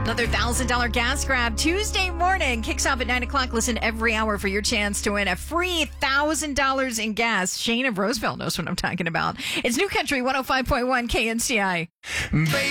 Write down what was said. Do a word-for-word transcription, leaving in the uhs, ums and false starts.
Another one thousand dollars gas grab Tuesday morning kicks off at nine o'clock. Listen every hour for your chance to win a free one thousand dollars in gas. Shane of Roseville knows what I'm talking about. It's New Country one oh five point one K N C I.